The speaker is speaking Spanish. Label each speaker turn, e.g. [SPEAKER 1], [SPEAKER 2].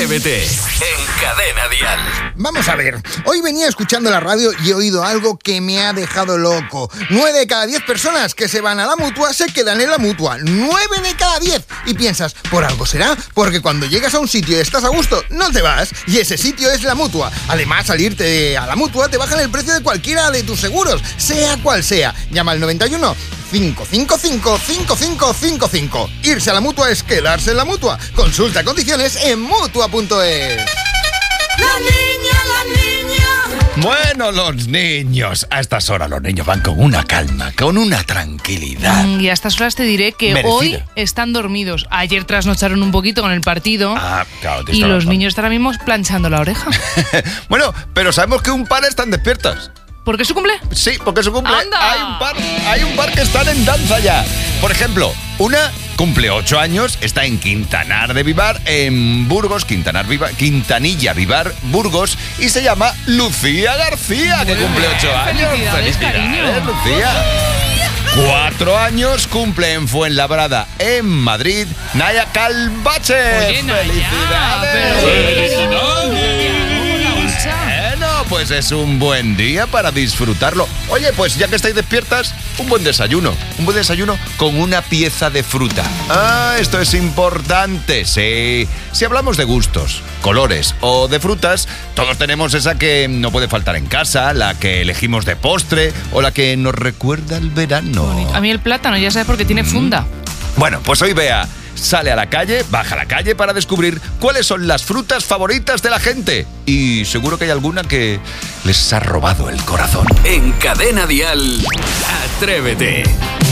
[SPEAKER 1] Atrévete en Cadena Dial.
[SPEAKER 2] Vamos a ver, hoy venía escuchando la radio y he oído algo que me ha dejado loco. 9 de cada 10 personas que se van a la Mutua se quedan en la Mutua. 9 de cada 10. Y piensas, ¿por algo será? Porque cuando llegas a un sitio y estás a gusto, no te vas. Y ese sitio es la Mutua. Además, salirte a la Mutua te bajan el precio de cualquiera de tus seguros, sea cual sea. Llama al 91 555 5555. Irse a la Mutua es quedarse en la Mutua. Consulta condiciones en Mutua.es.
[SPEAKER 3] La niña.
[SPEAKER 4] Bueno, los niños, a estas horas los niños van con una calma, con una tranquilidad.
[SPEAKER 5] Y a estas horas te diré que
[SPEAKER 4] merecida.
[SPEAKER 5] Hoy están dormidos. Ayer trasnocharon un poquito con el partido.
[SPEAKER 4] Claro,
[SPEAKER 5] y los niños están ahora mismo planchando la oreja.
[SPEAKER 4] Bueno, pero sabemos que un par están despiertos.
[SPEAKER 5] ¿Por qué su cumple?
[SPEAKER 4] Sí, porque su cumple.
[SPEAKER 5] ¡Anda!
[SPEAKER 4] Hay un par que están en danza ya. Por ejemplo, una cumple 8 años, está en Quintanar de Vivar, en Burgos, Quintanilla Vivar, Burgos, y se llama Lucía García, que cumple 8 años.
[SPEAKER 5] Felicidades, cariño.
[SPEAKER 4] Lucía. 4 años cumple en Fuenlabrada, en Madrid, Naya Calvache.
[SPEAKER 5] Oye, Naya,
[SPEAKER 4] ¡Felicidades! Bueno, pues es un buen día para disfrutarlo. Oye, pues ya que estáis despiertas, un buen desayuno con una pieza de fruta. Esto es importante, sí. Si hablamos de gustos, colores o de frutas, todos tenemos esa que no puede faltar en casa, la que elegimos de postre o la que nos recuerda el verano.
[SPEAKER 5] A mí el plátano, ya sabes, porque tiene funda.
[SPEAKER 4] Bueno, pues hoy Bea sale a la calle, baja a la calle para descubrir cuáles son las frutas favoritas de la gente. Y seguro que hay alguna que les ha robado el corazón.
[SPEAKER 1] En Cadena Dial, Atrévete.